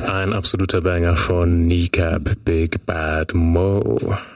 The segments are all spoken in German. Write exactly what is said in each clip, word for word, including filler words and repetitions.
Ein absoluter Banger von Kneecap, Big Bad Mo.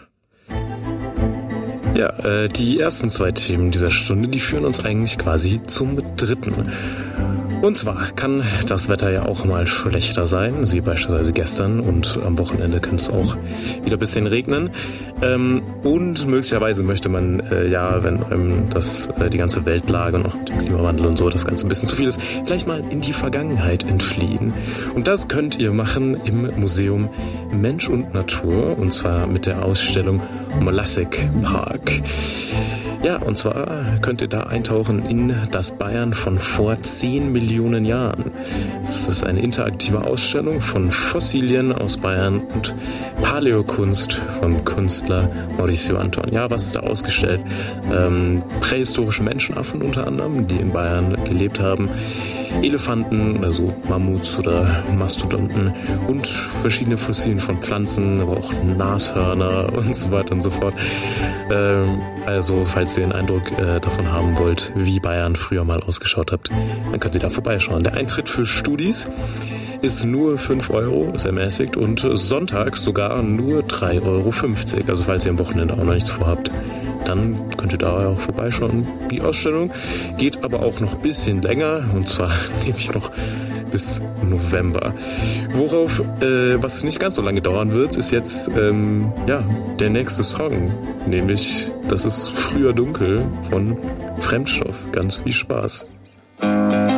Ja, äh, die ersten zwei Themen dieser Stunde, die führen uns eigentlich quasi zum dritten. Und zwar kann das Wetter ja auch mal schlechter sein, wie beispielsweise gestern, und am Wochenende könnte es auch wieder ein bisschen regnen. Ähm, und möglicherweise möchte man, äh, ja, wenn ähm, das äh, die ganze Weltlage und auch mit dem Klimawandel und so das Ganze ein bisschen zu viel ist, vielleicht mal in die Vergangenheit entfliehen. Und das könnt ihr machen im Museum Mensch und Natur, und zwar mit der Ausstellung Molassek Park. Ja, und zwar könnt ihr da eintauchen in das Bayern von vor zehn Millionen Jahren. Es ist eine interaktive Ausstellung von Fossilien aus Bayern und Paläokunst vom Künstler Mauricio Anton. Ja, was ist da ausgestellt? Ähm, prähistorische Menschenaffen unter anderem, die in Bayern gelebt haben. Elefanten, also Mammuts oder Mastodonten und verschiedene Fossilien von Pflanzen, aber auch Nashörner und so weiter und so fort. Ähm, also, falls ihr einen Eindruck äh, davon haben wollt, wie Bayern früher mal ausgeschaut hat, dann könnt ihr da vorbeischauen. Der Eintritt für Studis ist nur fünf Euro, ist ermäßigt, und sonntags sogar nur drei Euro fünfzig. Also falls ihr am Wochenende auch noch nichts vorhabt, dann könnt ihr da auch vorbeischauen. Die Ausstellung geht aber auch noch ein bisschen länger, und zwar nämlich noch bis November. Worauf, äh, was nicht ganz so lange dauern wird, ist jetzt ähm, ja der nächste Song, nämlich Das ist früher dunkel von Fremdstoff. Ganz viel Spaß.